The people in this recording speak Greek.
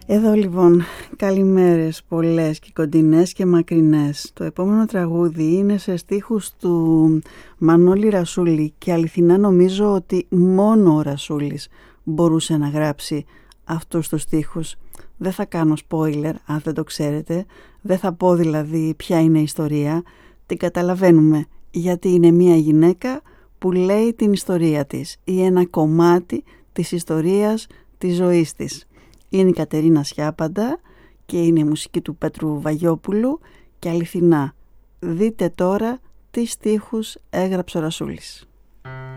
Εδώ λοιπόν, καλημέρες πολλές και κοντινές και μακρινές. Το επόμενο τραγούδι είναι σε στίχους του Μανώλη Ρασούλη και αληθινά νομίζω ότι μόνο ο Ρασούλης μπορούσε να γράψει αυτούς τους στίχους. Δεν θα κάνω spoiler αν δεν το ξέρετε, δεν θα πω δηλαδή ποια είναι η ιστορία, την καταλαβαίνουμε γιατί είναι μια γυναίκα που λέει την ιστορία της ή ένα κομμάτι της ιστορίας της ζωής της. Είναι η Κατερίνα Σιάπαντα και είναι η μουσική του Πέτρου Βαγιόπουλου και αληθινά δείτε τώρα τι στίχους έγραψε ο Ρασούλης.